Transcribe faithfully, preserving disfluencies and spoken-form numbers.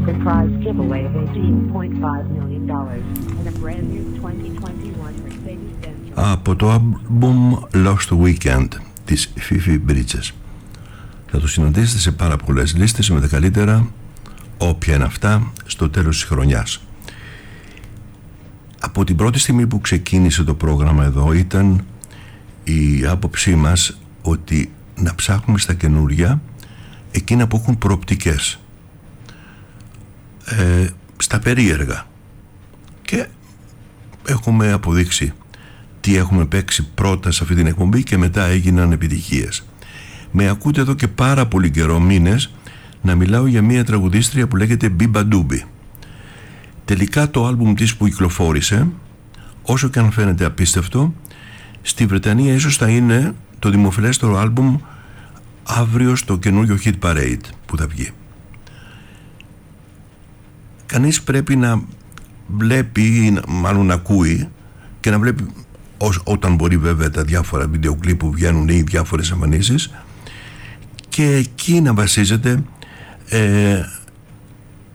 the prize giveaway of eighteen point five million dollars and a brand new twenty twenty-one Mercedes-Benz. Από το album Lost Weekend της Phoebe Bridgers. Θα το συναντήσετε σε πάρα πολλές λίστες με τα καλύτερα, όποια είναι αυτά, στο τέλος της χρονιάς. Από την πρώτη στιγμή που ξεκίνησε το πρόγραμμα εδώ ήταν η άποψή μας ότι να ψάχνουμε στα καινούρια εκείνα που έχουν προοπτικές, ε, στα περίεργα, και έχουμε αποδείξει τι έχουμε παίξει πρώτα σε αυτή την εκπομπή και μετά έγιναν επιτυχίες. Με ακούτε εδώ και πάρα πολύ καιρό, μήνες, να μιλάω για μια τραγουδίστρια που λέγεται Biba Doobie. Τελικά το άλμπουμ της που κυκλοφόρησε, όσο και αν φαίνεται απίστευτο, στη Βρετανία ίσως θα είναι το δημοφιλέστερο άλμπουμ αύριο στο καινούριο Hit Parade που θα βγει. Κανείς πρέπει να βλέπει, μάλλον να ακούει και να βλέπει όταν μπορεί, βέβαια, τα διάφορα βίντεο κλιπ που βγαίνουν ή διάφορες εμφανίσεις, και εκεί να βασίζεται ε,